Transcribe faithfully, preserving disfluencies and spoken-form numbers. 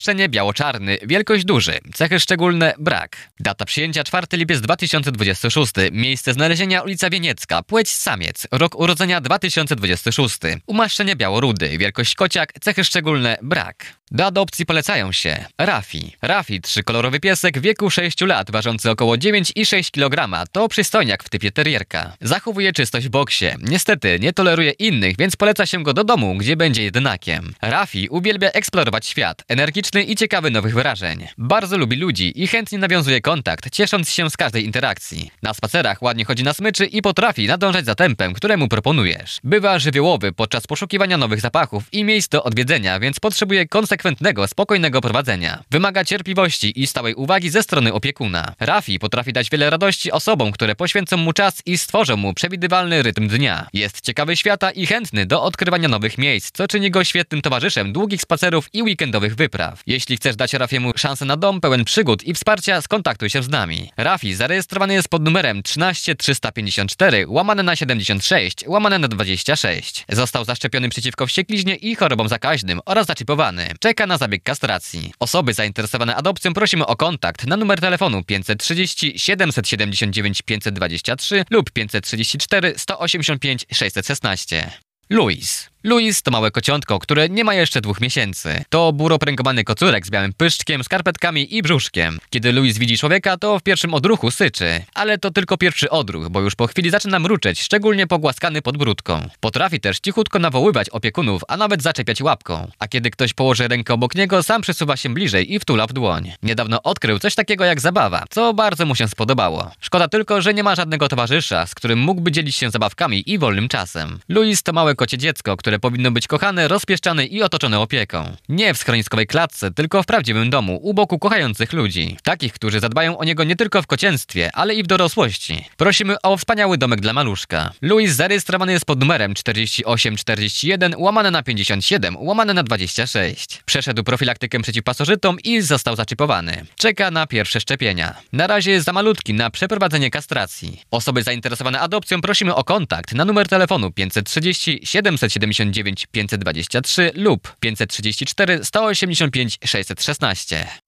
Szczenie biało-czarny, wielkość duży, cechy szczególne brak. Data przyjęcia czwarty lipiec dwa tysiące dwudziesty szósty, miejsce znalezienia ulica Wieniecka, płeć samiec, rok urodzenia dwa tysiące dwudziesty szósty. Umaszczenie białorudy, wielkość kociak, cechy szczególne brak. Do adopcji polecają się Rafi. Rafi, trzykolorowy piesek w wieku sześciu lat, ważący około dziewięć i sześć kilogramów, to przystojniak w typie terrierka. Zachowuje czystość w boksie. Niestety nie toleruje innych, więc poleca się go do domu, gdzie będzie jedynakiem. Rafi uwielbia eksplorować świat, energiczny i ciekawy nowych wrażeń. Bardzo lubi ludzi i chętnie nawiązuje kontakt, ciesząc się z każdej interakcji. Na spacerach ładnie chodzi na smyczy i potrafi nadążać za tempem, któremu proponujesz. Bywa żywiołowy podczas poszukiwania nowych zapachów i miejsc do odwiedzenia, więc potrzebuje konsekwentnego, spokojnego prowadzenia. Wymaga cierpliwości i stałej uwagi ze strony opiekuna. Rafi potrafi dać wiele radości osobom, które poświęcą mu czas i stworzą mu przewidywalny rytm dnia. Jest ciekawy świata i chętny do odkrywania nowych miejsc, co czyni go świetnym towarzyszem długich spacerów i weekendowych wypraw. Jeśli chcesz dać Rafiemu szansę na dom pełen przygód i wsparcia, skontaktuj się z nami. Rafi zarejestrowany jest pod numerem trzynaście trzysta pięćdziesiąt cztery łamane na siedemdziesiąt sześć łamane na dwadzieścia sześć. Został zaszczepiony przeciwko wściekliźnie i chorobom zakaźnym oraz zaczipowany. Czeka na zabieg kastracji. Osoby zainteresowane adopcją prosimy o kontakt na numer telefonu pięćset trzydzieści siedemset siedemdziesiąt dziewięć pięćset dwadzieścia trzy lub pięćset trzydzieści cztery sto osiemdziesiąt pięć sześćset szesnaście. Louis. Louis to małe kociątko, które nie ma jeszcze dwóch miesięcy. To buropręgowany kocurek z białym pyszczkiem, skarpetkami i brzuszkiem. Kiedy Louis widzi człowieka, to w pierwszym odruchu syczy. Ale to tylko pierwszy odruch, bo już po chwili zaczyna mruczeć, szczególnie pogłaskany pod brudką. Potrafi też cichutko nawoływać opiekunów, a nawet zaczepiać łapką. A kiedy ktoś położy rękę obok niego, sam przesuwa się bliżej i wtula w dłoń. Niedawno odkrył coś takiego jak zabawa, co bardzo mu się spodobało. Szkoda tylko, że nie ma żadnego towarzysza, z którym mógłby dzielić się zabawkami i wolnym czasem. Louis to małe kocie dziecko, które powinno być kochane, rozpieszczane i otoczone opieką. Nie w schroniskowej klatce, tylko w prawdziwym domu, u boku kochających ludzi. Takich, którzy zadbają o niego nie tylko w kocięctwie, ale i w dorosłości. Prosimy o wspaniały domek dla maluszka. Louis zarejestrowany jest pod numerem czterdzieści osiem czterdzieści jeden łamane na pięćdziesiąt siedem łamane na dwadzieścia sześć. Przeszedł profilaktykę przeciw pasożytom i został zaczipowany. Czeka na pierwsze szczepienia. Na razie jest za malutki na przeprowadzenie kastracji. Osoby zainteresowane adopcją prosimy o kontakt na numer telefonu pięćset trzydzieści siedemset siedemdziesiąt dziewięć pięćset dwadzieścia trzy lub pięćset trzydzieści cztery sto osiemdziesiąt pięć sześćset szesnaście.